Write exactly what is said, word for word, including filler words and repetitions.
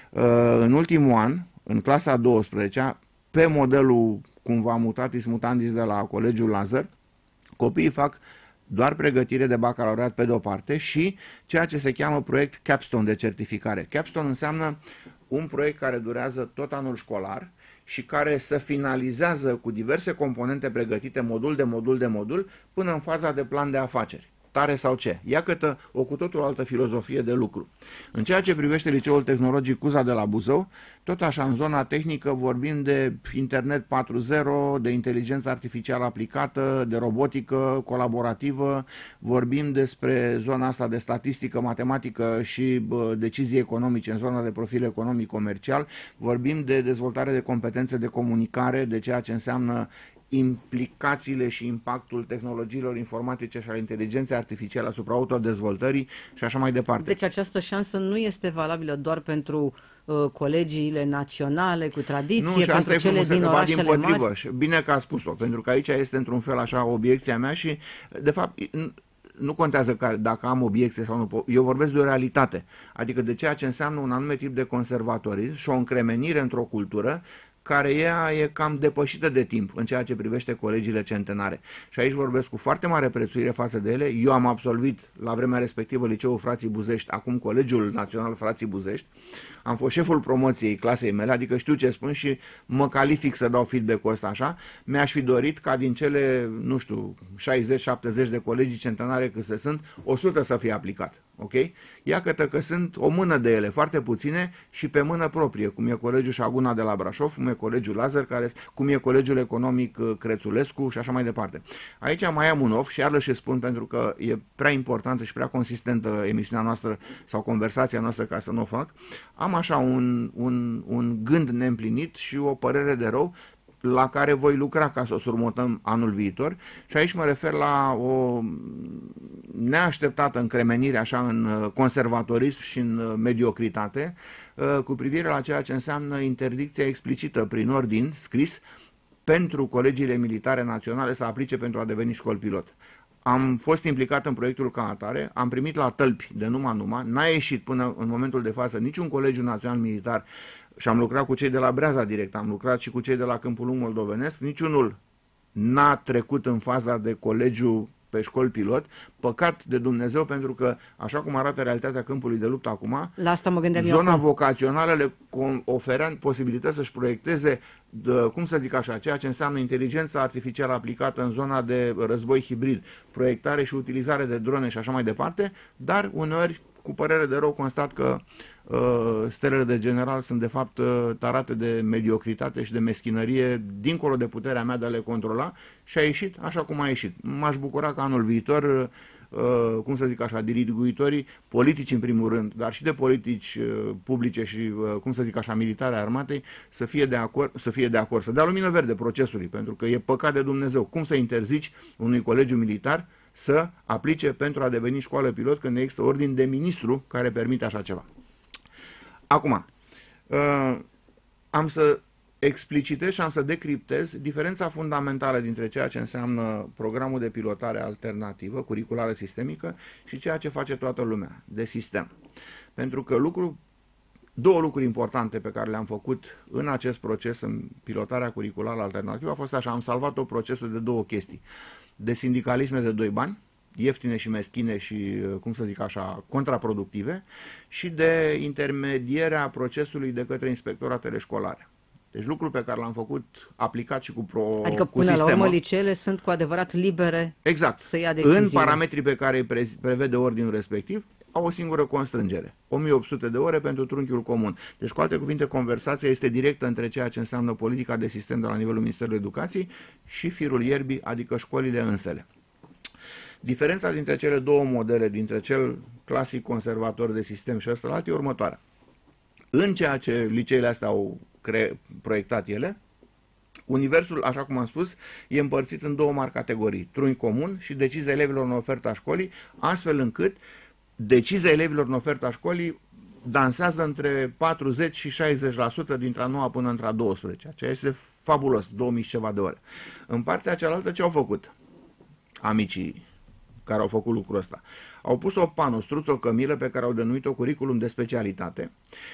În ultimul an, în clasa a douăsprezecea, pe modelul cumva mutatis mutandis de la Colegiul Lazar, copiii fac doar pregătire de bacalaureat pe de-o parte și ceea ce se cheamă proiect Capstone de certificare. Capstone înseamnă un proiect care durează tot anul școlar și care se finalizează cu diverse componente pregătite modul de modul de modul până în faza de plan de afaceri. Tare sau ce? Iată o cu totul altă filozofie de lucru. În ceea ce privește Liceul Tehnologic Cuza de la Buzău, tot așa în zona tehnică vorbim de internet patru punct zero, de inteligență artificială aplicată, de robotică colaborativă, vorbim despre zona asta de statistică, matematică și bă, decizii economice în zona de profil economic comercial, vorbim de dezvoltare de competențe de comunicare, de ceea ce înseamnă implicațiile și impactul tehnologiilor informatice și al inteligenței artificiale asupra autodezvoltării și așa mai departe. Deci această șansă nu este valabilă doar pentru uh, colegiile naționale cu tradiție, nu, pentru cele din orașele din mari? Bine că a spus-o, pentru că aici este într-un fel așa obiecția mea și de fapt nu contează că, dacă am obiecție sau nu, eu vorbesc de o realitate, adică de ceea ce înseamnă un anume tip de conservatorism și o încremenire într-o cultură care ea e cam depășită de timp în ceea ce privește colegiile centenare. Și aici vorbesc cu foarte mare prețuire față de ele. Eu am absolvit la vremea respectivă Liceul Frații Buzești, acum Colegiul Național Frații Buzești. Am fost șeful promoției clasei mele, adică știu ce spun și mă calific să dau feedback-ul ăsta așa. Mi-aș fi dorit ca din cele, nu știu, șaizeci șaptezeci de colegii centenare cât se sunt, o sută să fie aplicat. Ok? Iată că sunt o mână de ele, foarte puține și pe mână proprie, cum e Colegiul Șaguna de la Brașov, cum e Colegiul Lazar, care, cum e Colegiul Economic Crețulescu și așa mai departe. Aici mai am un of și iar le și spun pentru că e prea importantă și prea consistentă emisiunea noastră sau conversația noastră ca să nu o fac. Am așa un, un, un gând neîmplinit și o părere de rău la care voi lucra ca să o surmontăm anul viitor și aici mă refer la o neașteptată încremenire așa în conservatorism și în mediocritate cu privire la ceea ce înseamnă interdicția explicită prin ordin scris pentru colegiile militare naționale să aplice pentru a deveni școli pilot. Am fost implicat în proiectul ca atare, am primit la tălpi de numai numai, n-a ieșit până în momentul de față niciun colegiu național militar și am lucrat cu cei de la Breaza direct, am lucrat și cu cei de la Câmpul Lung Moldovenesc, niciunul n-a trecut în faza de colegiu pe școli pilot, păcat de Dumnezeu, pentru că, așa cum arată realitatea câmpului de luptă acum, la asta mă gândeam zona eu vocațională le oferea posibilitatea să-și proiecteze, de, cum să zic așa, ceea ce înseamnă inteligența artificială aplicată în zona de război hibrid, proiectare și utilizare de drone și așa mai departe, dar uneori, cu părere de rău, constat că uh, stelele de general sunt de fapt uh, tarate de mediocritate și de meschinărie dincolo de puterea mea de a le controla și a ieșit așa cum a ieșit. M-aș bucura că anul viitor, uh, cum să zic așa, diriguitorii politici în primul rând, dar și de politici uh, publice și, uh, cum să zic așa, militare armatei, să fie de acord, să fie de acord, să dea lumină verde procesului, pentru că e păcat de Dumnezeu. Cum să interzici unui colegiu militar să aplice pentru a deveni școală pilot când există ordin de ministru care permite așa ceva. Acum, uh, am să explicitez și am să decriptez diferența fundamentală dintre ceea ce înseamnă programul de pilotare alternativă, curriculară sistemică, și ceea ce face toată lumea, de sistem. Pentru că lucru, două lucruri importante pe care le-am făcut în acest proces, în pilotarea curriculară alternativă, a fost așa, am salvat tot procesul de două chestii. De sindicalisme de doi bani, ieftine și meschine și, cum să zic așa, contraproductive, și de intermedierea procesului de către inspectoratele școlare. Deci lucru pe care l-am făcut aplicat și cu pro, Adică cu până sistemul. la urmă liceele sunt cu adevărat libere, exact, să ia deciziile. În parametrii pe care îi prevede ordinul respectiv, au o singură constrângere, o mie opt sute de ore pentru trunchiul comun. Deci, cu alte cuvinte, conversația este directă între ceea ce înseamnă politica de sistem de la nivelul Ministerului Educației și firul ierbii, adică școlile însele. Diferența dintre cele două modele, dintre cel clasic conservator de sistem și ăsta e următoarea. În ceea ce liceele astea au proiectat ele, universul, așa cum am spus, e împărțit în două mari categorii, trunchi comun și decizia elevilor în oferta școlii, astfel încât decizia elevilor în oferta școlii dansează între patruzeci și șaizeci la sută dintre a noua până între a douăsprezecea, ceea este fabulos, două mii și ceva de ore. În partea cealaltă ce au făcut amicii care au făcut lucrul ăsta? Au pus o panostruță, o cămilă pe care au denumit-o curriculum de specialitate